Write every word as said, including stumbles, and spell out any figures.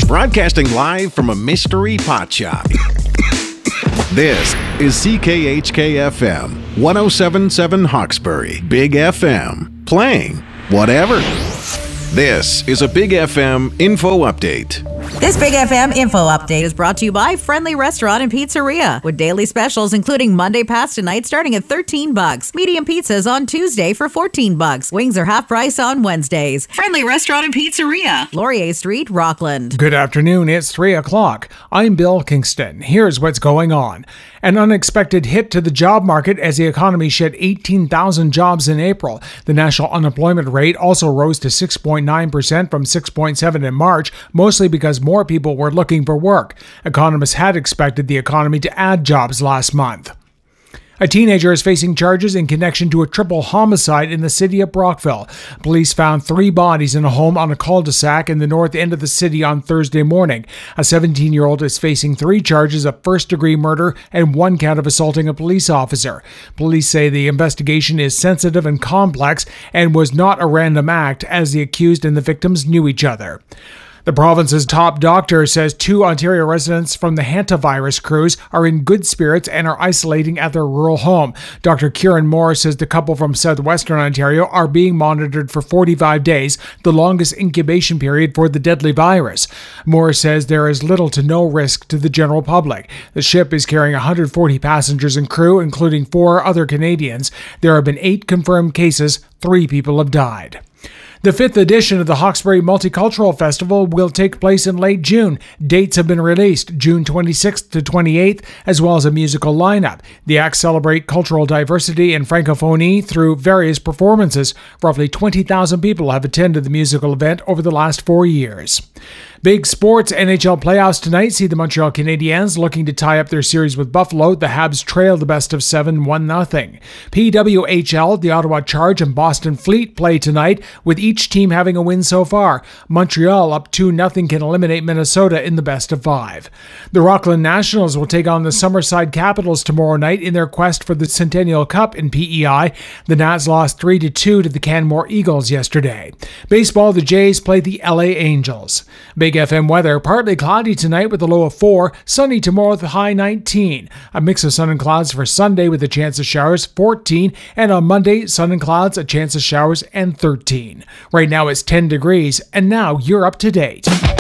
Broadcasting live from a mystery pot shop. This is C K H K F M, one oh seven point seven Hawkesbury, Big F M, playing whatever. This is a Big F M info update. This Big F M info update is brought to you by Friendly Restaurant and Pizzeria, with daily specials including Monday pasta night starting at thirteen bucks, medium pizzas on Tuesday for fourteen bucks, wings are half price on Wednesdays. Friendly Restaurant and Pizzeria, Laurier Street, Rockland. Good afternoon, it's three o'clock. I'm Bill Kingston. Here's what's going on. An unexpected hit to the job market as the economy shed eighteen thousand jobs in April. The national unemployment rate also rose to six point nine percent from six point seven in March, mostly because more people were looking for work. Economists had expected the economy to add jobs last month. A teenager is facing charges in connection to a triple homicide in the city of Brockville. Police found three bodies in a home on a cul-de-sac in the north end of the city on Thursday morning. A seventeen-year-old is facing three charges of first-degree murder and one count of assaulting a police officer. Police say the investigation is sensitive and complex and was not a random act, as the accused and the victims knew each other. The province's top doctor says two Ontario residents from the hantavirus cruise are in good spirits and are isolating at their rural home. Doctor Kieran Moore says the couple from southwestern Ontario are being monitored for forty-five days, the longest incubation period for the deadly virus. Moore says there is little to no risk to the general public. The ship is carrying one hundred forty passengers and crew, including four other Canadians. There have been eight confirmed cases. Three people have died. The fifth edition of the Hawkesbury Multicultural Festival will take place in late June. Dates have been released, June twenty-sixth to twenty-eighth, as well as a musical lineup. The acts celebrate cultural diversity and francophonie through various performances. Roughly twenty thousand people have attended the musical event over the last four years. Big sports. N H L playoffs tonight see the Montreal Canadiens looking to tie up their series with Buffalo. The Habs trail the best of seven, one nothing. P W H L, the Ottawa Charge and Boston Fleet play tonight, with each team having a win so far. Montreal up two nothing can eliminate Minnesota in the best of five. The Rockland Nationals will take on the Summerside Capitals tomorrow night in their quest for the Centennial Cup in P E I. The Nats lost three to two to the Canmore Eagles yesterday. Baseball, the Jays play the L A Angels. Big F M weather, partly cloudy tonight with a low of four, sunny tomorrow with a high nineteen. A mix of sun and clouds for Sunday with a chance of showers, fourteen, and on Monday, sun and clouds, a chance of showers, and thirteen. Right now it's ten degrees, and now you're up to date.